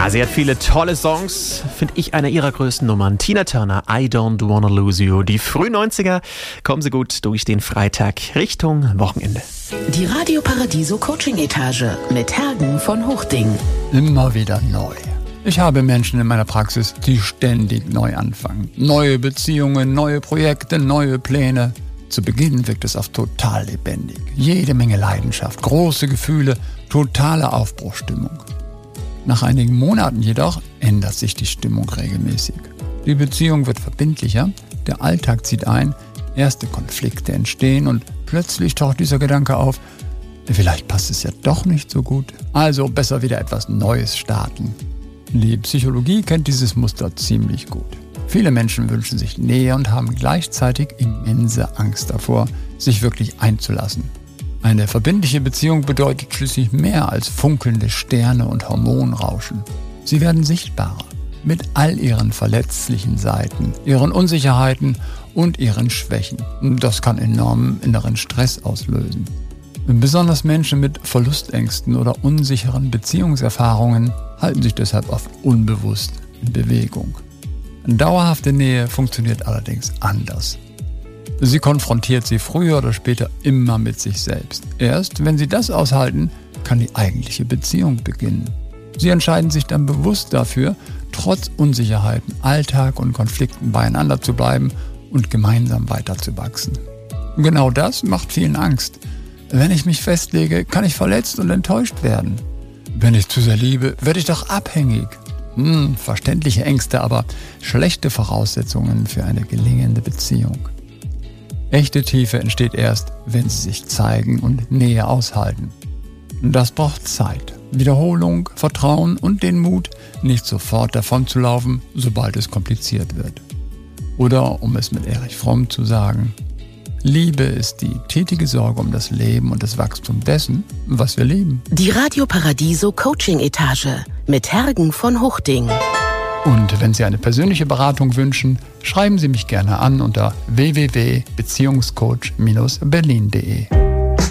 Ja, sie hat viele tolle Songs, finde ich eine ihrer größten Nummern. Tina Turner, I Don't Wanna Lose You. Die frühen 90er kommen sie gut durch den Freitag Richtung Wochenende. Die Radio Paradiso Coaching Etage mit Hergen von Huchting. Immer wieder neu. Ich habe Menschen in meiner Praxis, die ständig neu anfangen. Neue Beziehungen, neue Projekte, neue Pläne. Zu Beginn wirkt es oft total lebendig. Jede Menge Leidenschaft, große Gefühle, totale Aufbruchsstimmung. Nach einigen Monaten jedoch ändert sich die Stimmung regelmäßig. Die Beziehung wird verbindlicher, der Alltag zieht ein, erste Konflikte entstehen und plötzlich taucht dieser Gedanke auf, vielleicht passt es ja doch nicht so gut. Also besser wieder etwas Neues starten. Die Psychologie kennt dieses Muster ziemlich gut. Viele Menschen wünschen sich Nähe und haben gleichzeitig immense Angst davor, sich wirklich einzulassen. Eine verbindliche Beziehung bedeutet schließlich mehr als funkelnde Sterne und Hormonrauschen. Sie werden sichtbarer, mit all ihren verletzlichen Seiten, ihren Unsicherheiten und ihren Schwächen. Das kann enormen inneren Stress auslösen. Besonders Menschen mit Verlustängsten oder unsicheren Beziehungserfahrungen halten sich deshalb oft unbewusst in Bewegung. Dauerhafte Nähe funktioniert allerdings anders. Sie konfrontiert sie früher oder später immer mit sich selbst. Erst wenn sie das aushalten, kann die eigentliche Beziehung beginnen. Sie entscheiden sich dann bewusst dafür, trotz Unsicherheiten, Alltag und Konflikten beieinander zu bleiben und gemeinsam weiterzuwachsen. Genau das macht vielen Angst. Wenn ich mich festlege, kann ich verletzt und enttäuscht werden. Wenn ich zu sehr liebe, werde ich doch abhängig. Verständliche Ängste, aber schlechte Voraussetzungen für eine gelingende Beziehung. Echte Tiefe entsteht erst, wenn sie sich zeigen und Nähe aushalten. Das braucht Zeit, Wiederholung, Vertrauen und den Mut, nicht sofort davonzulaufen, sobald es kompliziert wird. Oder, um es mit Erich Fromm zu sagen, Liebe ist die tätige Sorge um das Leben und das Wachstum dessen, was wir lieben. Die Radio Paradiso Coaching Etage mit Hergen von Huchting. Und wenn Sie eine persönliche Beratung wünschen, schreiben Sie mich gerne an unter www.beziehungscoach-berlin.de.